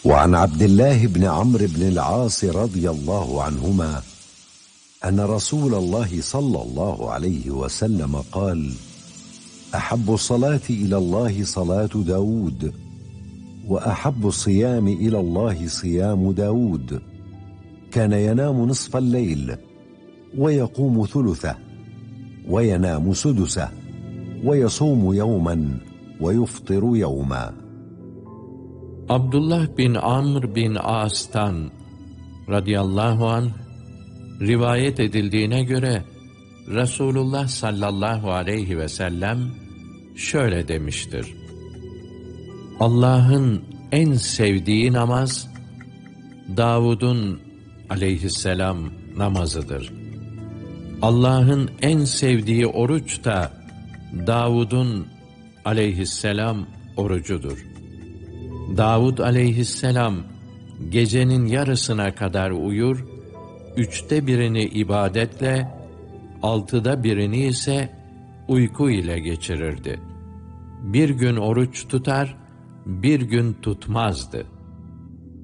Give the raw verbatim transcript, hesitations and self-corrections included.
وعن عبد الله بن عمرو بن العاص رضي الله عنهما أن رسول الله صلى الله عليه وسلم قال: أحب الصلاة إلى الله صلاة داود، وأحب الصيام إلى الله صيام داود، كان ينام نصف الليل ويقوم ثلثه وينام سدسه ويصوم يوما ويفطر يوما. Abdullah bin Amr bin As'tan radıyallahu anh rivayet edildiğine göre Resulullah sallallahu aleyhi ve sellem şöyle demiştir: Allah'ın en sevdiği namaz Davud'un aleyhisselam namazıdır. Allah'ın en sevdiği oruç da Davud'un aleyhisselam orucudur. Davud aleyhisselam gecenin yarısına kadar uyur, üçte birini ibadetle, altıda birini ise uyku ile geçirirdi. Bir gün oruç tutar, bir gün tutmazdı.